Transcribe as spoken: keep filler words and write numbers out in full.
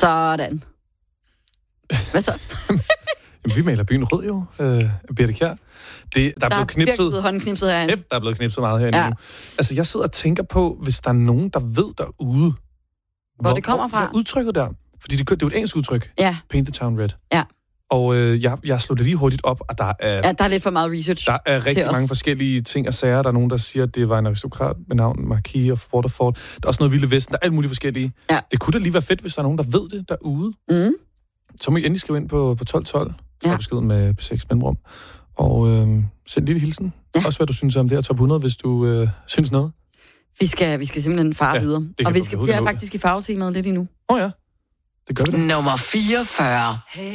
Sådan. Hvad så? Jamen, vi maler byen rød jo, øh, Birthe Kjær. Det, der er Der blevet er knipset. virkelig blevet håndknipset herinde. F, der er blevet knipset meget herinde Ja. nu. Altså, jeg sidder og tænker på, hvis der er nogen, der ved derude, hvor det kommer fra. Hvor udtrykket der. Fordi det, det er jo et engelsk udtryk. Ja. Paint the town red. Ja. Og øh, jeg, jeg slog det lige hurtigt op, og der er, Ja, der er lidt for meget research. der er rigtig mange os. forskellige ting og sager. Der er nogen, der siger, at det var en aristokrat med navn Marquis of Waterford. Der er også noget Vilde Vesten. Der er alt muligt forskellige. Ja. Det kunne da lige være fedt, hvis der er nogen, der ved det derude. Mm. Så må I endelig skrive ind på, på tolv tolv. Så Ja. ja. beskeden med seks mellemrum. Og øh, send en lille hilsen. Ja. Også hvad du synes om det her top hundrede, hvis du øh, synes noget. Vi skal, vi skal simpelthen fare Ja, videre. kan Og vi du skal overhovedet bliver nå. faktisk i farvetemaet lidt endnu. Åh oh, ja, det gør vi da. Nummer fireogfyrre.